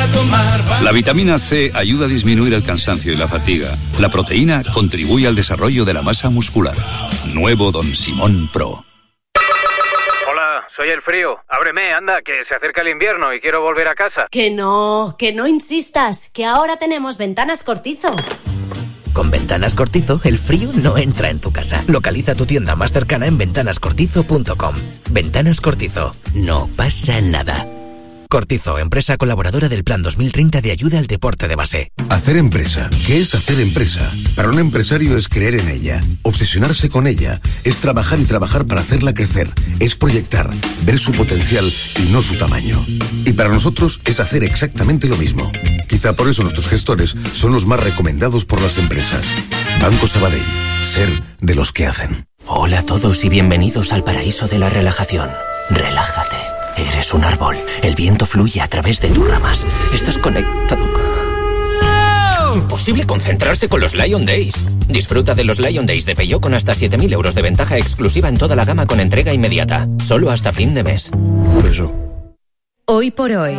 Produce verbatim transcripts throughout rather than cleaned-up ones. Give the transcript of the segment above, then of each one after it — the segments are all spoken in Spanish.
para tomar. La vitamina C ayuda a disminuir el cansancio y la fatiga. La proteína contribuye al desarrollo de la masa muscular. Nuevo Don Simón Pro. Hola, soy el frío. Ábreme, anda, que se acerca el invierno y quiero volver a casa. Que no, que no insistas, que ahora tenemos Ventanas Cortizo. Con Ventanas Cortizo, el frío no entra en tu casa. Localiza tu tienda más cercana en ventanas cortizo punto com. Ventanas Cortizo. No pasa nada. Cortizo, empresa colaboradora del Plan dos mil treinta de ayuda al deporte de base. Hacer empresa. ¿Qué es hacer empresa? Para un empresario es creer en ella, obsesionarse con ella, es trabajar y trabajar para hacerla crecer, es proyectar, ver su potencial y no su tamaño. Y para nosotros es hacer exactamente lo mismo. Quizá por eso nuestros gestores son los más recomendados por las empresas. Banco Sabadell. Ser de los que hacen. Hola a todos y bienvenidos al paraíso de la relajación. Relájate. Eres un árbol. El viento fluye a través de tus ramas. Estás conectado. Imposible concentrarse con los Lion Days. Disfruta de los Lion Days de Peugeot con hasta siete mil euros de ventaja exclusiva en toda la gama con entrega inmediata. Solo hasta fin de mes. Por eso. Hoy por hoy.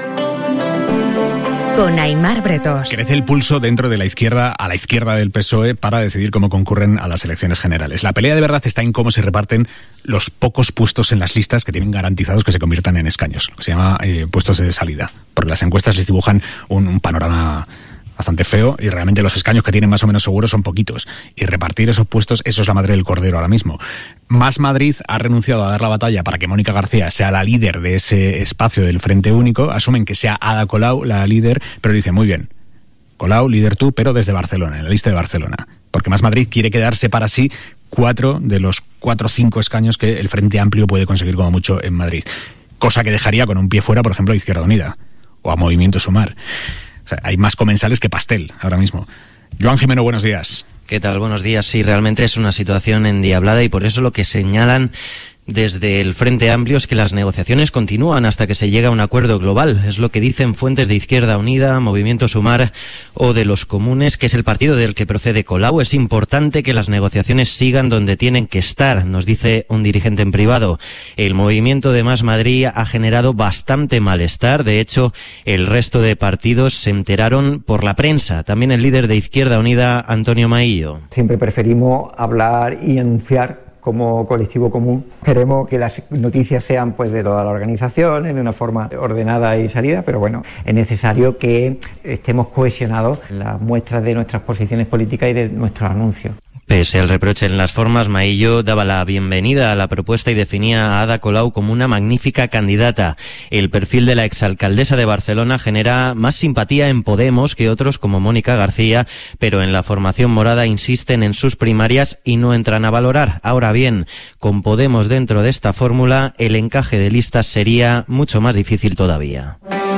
Con Aimar Bretos. Crece el pulso dentro de la izquierda, a la izquierda del P S O E, para decidir cómo concurren a las elecciones generales. La pelea de verdad está en cómo se reparten los pocos puestos en las listas que tienen garantizados que se conviertan en escaños, lo que se llama eh, puestos de salida, porque las encuestas les dibujan un, un panorama bastante feo y realmente los escaños que tienen más o menos seguros son poquitos. Y repartir esos puestos, eso es la madre del cordero ahora mismo. Más Madrid ha renunciado a dar la batalla para que Mónica García sea la líder de ese espacio del Frente Único. Asumen que sea Ada Colau la líder, pero dicen, muy bien, Colau, líder tú, pero desde Barcelona, en la lista de Barcelona. Porque Más Madrid quiere quedarse para sí cuatro de los cuatro o cinco escaños que el Frente Amplio puede conseguir como mucho en Madrid. Cosa que dejaría con un pie fuera, por ejemplo, a Izquierda Unida o a Movimiento Sumar. O sea, hay más comensales que pastel ahora mismo. Joan Jimeno, buenos días. ¿Qué tal? Buenos días. Sí, realmente es una situación endiablada y por eso lo que señalan desde el Frente Amplio es que las negociaciones continúan hasta que se llegue a un acuerdo global. Es lo que dicen fuentes de Izquierda Unida, Movimiento Sumar o de los Comunes, que es el partido del que procede Colau. Es importante que las negociaciones sigan donde tienen que estar, nos dice un dirigente en privado. El movimiento de Más Madrid ha generado bastante malestar. De hecho, el resto de partidos se enteraron por la prensa. También el líder de Izquierda Unida, Antonio Maillo. Siempre preferimos hablar y anunciar como colectivo común. Queremos que las noticias sean pues de todas las organizaciones, de una forma ordenada y salida, pero bueno, es necesario que estemos cohesionados en las muestras de nuestras posiciones políticas y de nuestros anuncios. Pese al reproche en las formas, Maillo daba la bienvenida a la propuesta y definía a Ada Colau como una magnífica candidata. El perfil de la exalcaldesa de Barcelona genera más simpatía en Podemos que otros como Mónica García, pero en la formación morada insisten en sus primarias y no entran a valorar. Ahora bien, con Podemos dentro de esta fórmula, el encaje de listas sería mucho más difícil todavía.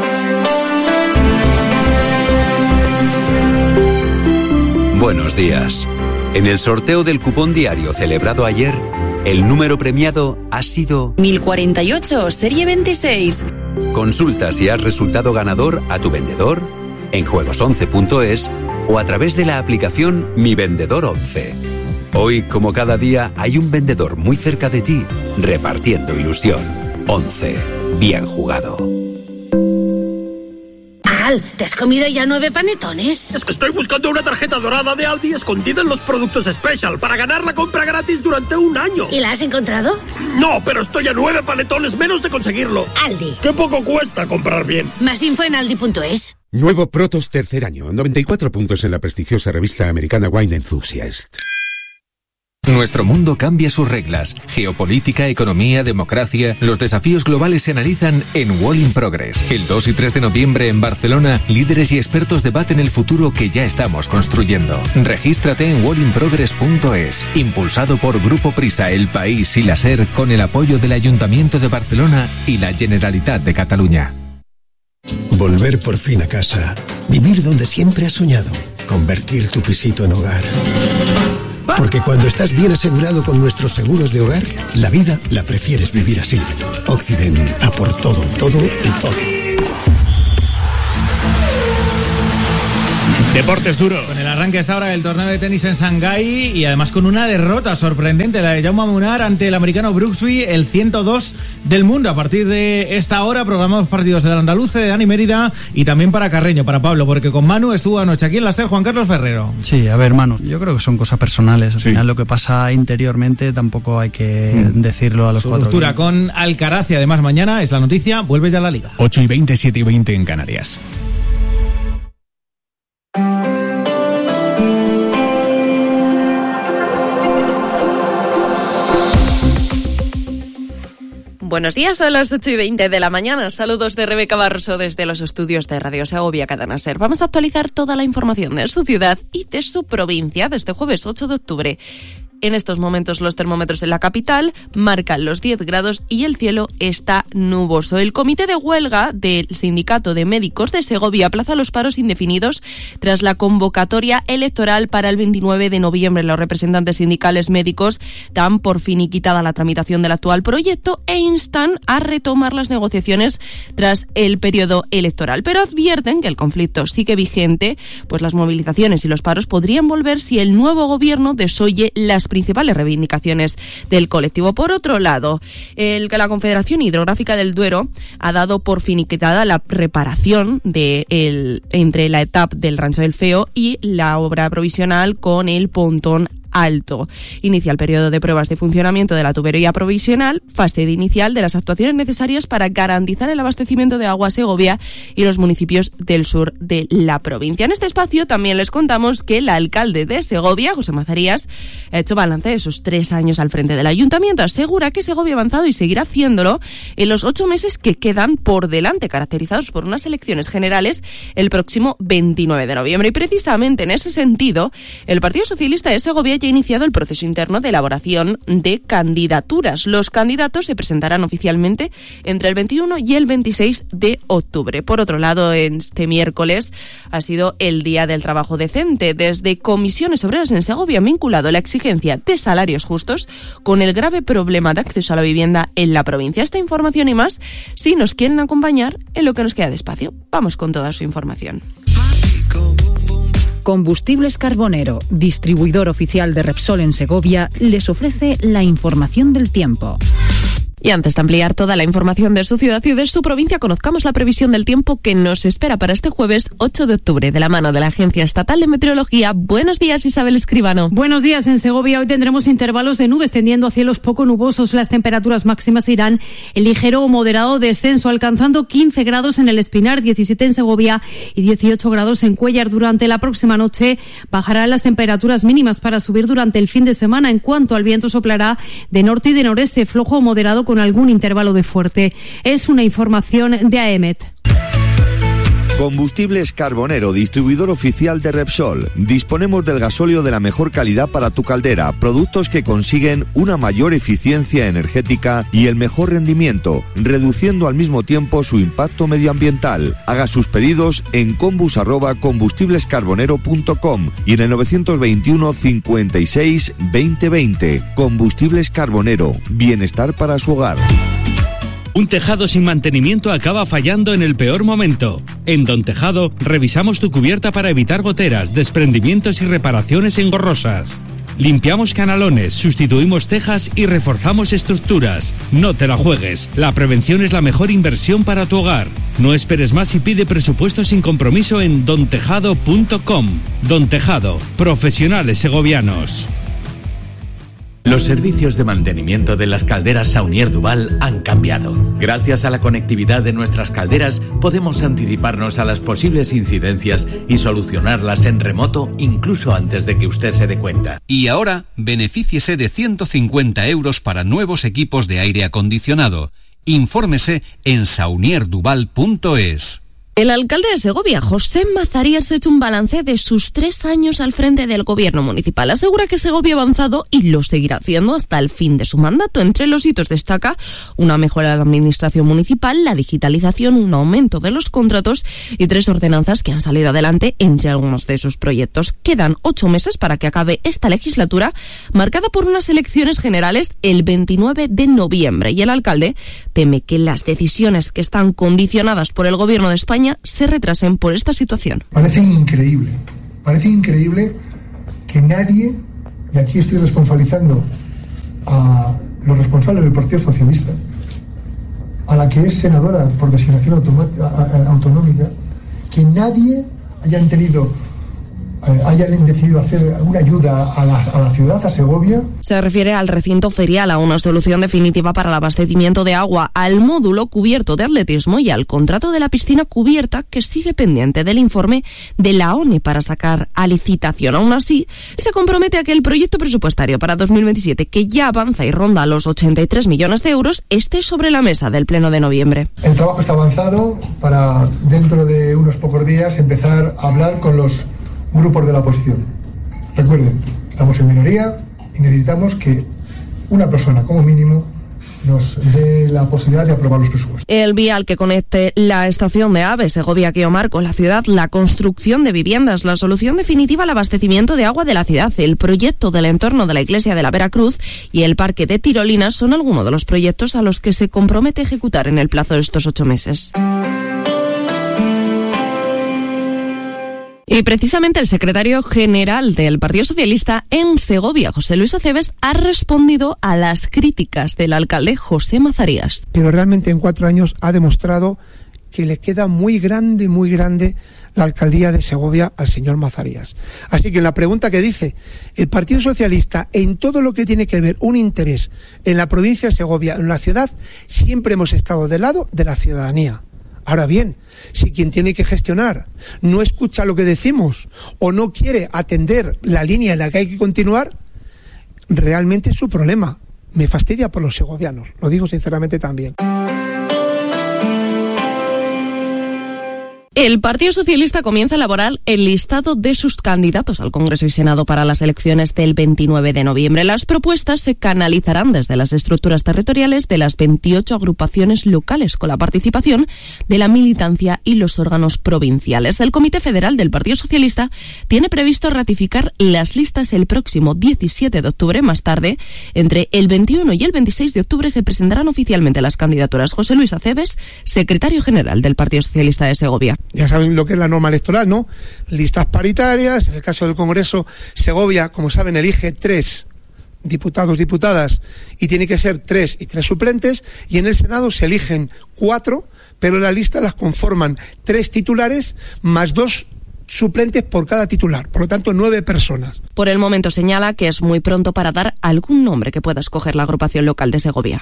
Buenos días. En el sorteo del cupón diario celebrado ayer, el número premiado ha sido mil cuarenta y ocho, serie veintiséis. Consulta si has resultado ganador a tu vendedor, en juegos once punto es o a través de la aplicación Mi Vendedor once. Hoy, como cada día, hay un vendedor muy cerca de ti, repartiendo ilusión. once. Bien jugado. Al, ¿te has comido ya nueve panetones? Es que estoy buscando una tarjeta dorada de Aldi escondida en los productos Special para ganar la compra gratis durante un año. ¿Y la has encontrado? No, pero estoy a nueve panetones menos de conseguirlo. Aldi. ¡Qué poco cuesta comprar bien! Más info en aldi punto es. Nuevo Protos tercer año, noventa y cuatro puntos en la prestigiosa revista americana Wine Enthusiast. Nuestro mundo cambia sus reglas. Geopolítica, economía, democracia. Los desafíos globales se analizan en Wall in Progress. El dos y tres de noviembre en Barcelona, líderes y expertos debaten el futuro que ya estamos construyendo. Regístrate en wall in progress punto es. Impulsado por Grupo Prisa, El País y la SER, con el apoyo del Ayuntamiento de Barcelona y la Generalitat de Cataluña. Volver por fin a casa. Vivir donde siempre has soñado. Convertir tu pisito en hogar. Porque cuando estás bien asegurado con nuestros seguros de hogar, la vida la prefieres vivir así. Occident, a por todo, todo y todo. Deportes duro. Con el arranque hasta ahora del torneo de tenis en Shanghái y además con una derrota sorprendente, la de Jaume Munar ante el americano Brooksby, el ciento dos del mundo. A partir de esta hora programamos partidos del Andaluce, de Dani Mérida y también para Carreño, para Pablo, porque con Manu estuvo anoche aquí en la SER Juan Carlos Ferrero. Sí, a ver, Manu, yo creo que son cosas personales. Al sí. final lo que pasa interiormente tampoco hay que mm. decirlo a los Su cuatro. Ruptura con Alcaraz y además mañana es la noticia, vuelve ya a la Liga. ocho y veinte, siete y veinte en Canarias. Buenos días, a las ocho y veinte de la mañana. Saludos de Rebeca Barroso desde los estudios de Radio Segovia Cadena Ser. Vamos a actualizar toda la información de su ciudad y de su provincia desde jueves ocho de octubre. En estos momentos los termómetros en la capital marcan los diez grados y el cielo está nuboso. El comité de huelga del Sindicato de Médicos de Segovia aplaza los paros indefinidos tras la convocatoria electoral para el veintinueve de noviembre. Los representantes sindicales médicos dan por finiquitada la tramitación del actual proyecto e instan a retomar las negociaciones tras el periodo electoral. Pero advierten que el conflicto sigue vigente, pues las movilizaciones y los paros podrían volver si el nuevo gobierno desoye las principales reivindicaciones del colectivo. Por otro lado, el que la Confederación Hidrográfica del Duero ha dado por finiquitada la reparación de el, entre la etapa del Rancho del Feo y la obra provisional con el pontón alto. Inicia el periodo de pruebas de funcionamiento de la tubería provisional, fase de inicial de las actuaciones necesarias para garantizar el abastecimiento de agua a Segovia y los municipios del sur de la provincia. En este espacio también les contamos que el alcalde de Segovia, José Mazarías, ha hecho balance de sus tres años al frente del ayuntamiento. Asegura que Segovia ha avanzado y seguirá haciéndolo en los ocho meses que quedan por delante, caracterizados por unas elecciones generales el próximo veintinueve de noviembre. Y precisamente en ese sentido, el Partido Socialista de Segovia ha iniciado el proceso interno de elaboración de candidaturas. Los candidatos se presentarán oficialmente entre el veintiuno y el veintiséis de octubre. Por otro lado, este miércoles ha sido el Día del Trabajo Decente. Desde Comisiones Obreras en Segovia han vinculado la exigencia de salarios justos con el grave problema de acceso a la vivienda en la provincia. Esta información y más, si nos quieren acompañar en lo que nos queda de espacio. Vamos con toda su información. Combustibles Carbonero, distribuidor oficial de Repsol en Segovia, les ofrece la información del tiempo. Y antes de ampliar toda la información de su ciudad y de su provincia, conozcamos la previsión del tiempo que nos espera para este jueves ocho de octubre, de la mano de la Agencia Estatal de Meteorología. Buenos días, Isabel Escribano. Buenos días. En Segovia hoy tendremos intervalos de nubes tendiendo a cielos poco nubosos. Las temperaturas máximas irán en ligero o moderado descenso, alcanzando quince grados en el Espinar, diecisiete en Segovia y dieciocho grados en Cuéllar. Durante la próxima noche bajarán las temperaturas mínimas para subir durante el fin de semana. En cuanto al viento, soplará de norte y de noreste, flojo o moderado con algún intervalo de fuerte. Es una información de A E M E T. Combustibles Carbonero, distribuidor oficial de Repsol. Disponemos del gasóleo de la mejor calidad para tu caldera, productos que consiguen una mayor eficiencia energética y el mejor rendimiento, reduciendo al mismo tiempo su impacto medioambiental. Haga sus pedidos en combus arroba combustiblescarbonero punto com y en el novecientos veintiuno cincuenta y seis veinte veinte. Combustibles Carbonero, bienestar para su hogar. Un tejado sin mantenimiento acaba fallando en el peor momento. En Don Tejado revisamos tu cubierta para evitar goteras, desprendimientos y reparaciones engorrosas. Limpiamos canalones, sustituimos tejas y reforzamos estructuras. No te la juegues. La prevención es la mejor inversión para tu hogar. No esperes más y pide presupuesto sin compromiso en don tejado punto com. Don Tejado, profesionales segovianos. Los servicios de mantenimiento de las calderas Saunier Duval han cambiado. Gracias a la conectividad de nuestras calderas, podemos anticiparnos a las posibles incidencias y solucionarlas en remoto incluso antes de que usted se dé cuenta. Y ahora, benefíciese de ciento cincuenta euros para nuevos equipos de aire acondicionado. Infórmese en saunier duval punto es. El alcalde de Segovia, José Mazarías, ha hecho un balance de sus tres años al frente del gobierno municipal. Asegura que Segovia ha avanzado y lo seguirá haciendo hasta el fin de su mandato. Entre los hitos destaca una mejora de la administración municipal, la digitalización, un aumento de los contratos y tres ordenanzas que han salido adelante entre algunos de sus proyectos. Quedan ocho meses para que acabe esta legislatura, marcada por unas elecciones generales el veintinueve de noviembre. Y el alcalde teme que las decisiones que están condicionadas por el gobierno de España se retrasen por esta situación. Parece increíble Parece increíble que nadie, y aquí estoy responsabilizando a los responsables del Partido Socialista, a la que es senadora por designación autonómica, que nadie hayan tenido, eh, hayan decidido hacer una ayuda a la, a la ciudad, a Segovia. Se refiere al recinto ferial, a una solución definitiva para el abastecimiento de agua, al módulo cubierto de atletismo y al contrato de la piscina cubierta, que sigue pendiente del informe de la ONE para sacar a licitación. Aún así, se compromete a que el proyecto presupuestario para dos mil veintisiete, que ya avanza y ronda los ochenta y tres millones de euros, esté sobre la mesa del Pleno de noviembre. El trabajo está avanzado para, dentro de unos pocos días, empezar a hablar con los grupos de la oposición. Recuerden, estamos en minoría y necesitamos que una persona, como mínimo, nos dé la posibilidad de aprobar los presupuestos. El vial que conecte la estación de AVE Segovia-Guiomar con la ciudad, la construcción de viviendas, la solución definitiva al abastecimiento de agua de la ciudad, el proyecto del entorno de la iglesia de la Veracruz y el parque de tirolinas son algunos de los proyectos a los que se compromete a ejecutar en el plazo de estos ocho meses. Y precisamente el secretario general del Partido Socialista en Segovia, José Luis Acebes, ha respondido a las críticas del alcalde José Mazarías. Pero realmente en cuatro años ha demostrado que le queda muy grande, muy grande la alcaldía de Segovia al señor Mazarías. Así que en la pregunta que dice, el Partido Socialista, en todo lo que tiene que ver un interés en la provincia de Segovia, en la ciudad, siempre hemos estado del lado de la ciudadanía. Ahora bien, si quien tiene que gestionar no escucha lo que decimos o no quiere atender la línea en la que hay que continuar, realmente es su problema. Me fastidia por los segovianos, lo digo sinceramente también. El Partido Socialista comienza a elaborar el listado de sus candidatos al Congreso y Senado para las elecciones del veintinueve de noviembre. Las propuestas se canalizarán desde las estructuras territoriales de las veintiocho agrupaciones locales, con la participación de la militancia y los órganos provinciales. El Comité Federal del Partido Socialista tiene previsto ratificar las listas el próximo diecisiete de octubre. Más tarde, entre el veintiuno y el veintiséis de octubre, se presentarán oficialmente las candidaturas. José Luis Acebes, secretario general del Partido Socialista de Segovia. Ya saben lo que es la norma electoral, ¿no? Listas paritarias. En el caso del Congreso, Segovia, como saben, elige tres diputados, diputadas, y tiene que ser tres y tres suplentes, y en el Senado se eligen cuatro, pero la lista las conforman tres titulares más dos suplentes por cada titular, por lo tanto nueve personas. Por el momento señala que es muy pronto para dar algún nombre que pueda escoger la agrupación local de Segovia.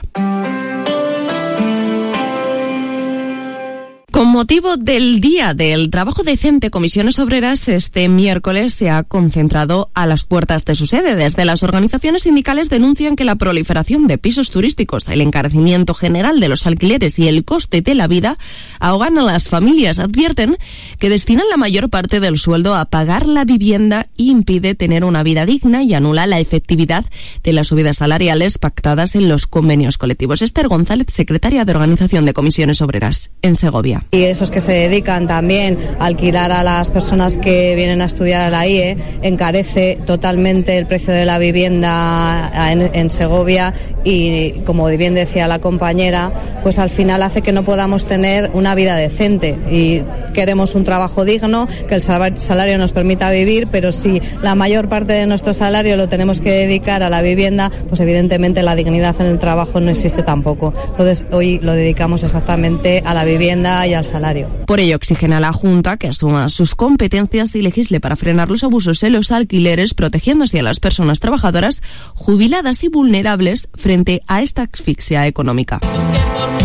Con motivo del Día del Trabajo Decente, Comisiones Obreras este miércoles se ha concentrado a las puertas de su sede. Desde las organizaciones sindicales denuncian que la proliferación de pisos turísticos, el encarecimiento general de los alquileres y el coste de la vida ahogan a las familias. Advierten que destinan la mayor parte del sueldo a pagar la vivienda y impide tener una vida digna y anula la efectividad de las subidas salariales pactadas en los convenios colectivos. Esther González, secretaria de Organización de Comisiones Obreras en Segovia. Y esos que se dedican también a alquilar a las personas que vienen a estudiar a la I E, encarece totalmente el precio de la vivienda en, en Segovia y, como bien decía la compañera, pues al final hace que no podamos tener una vida decente y queremos un trabajo digno, que el salario nos permita vivir, pero si la mayor parte de nuestro salario lo tenemos que dedicar a la vivienda, pues evidentemente la dignidad en el trabajo no existe tampoco. Entonces hoy lo dedicamos exactamente a la vivienda y al salario. Por ello exigen a la Junta que asuma sus competencias y legisle para frenar los abusos en los alquileres, protegiendo así a las personas trabajadoras, jubiladas y vulnerables frente a esta asfixia económica.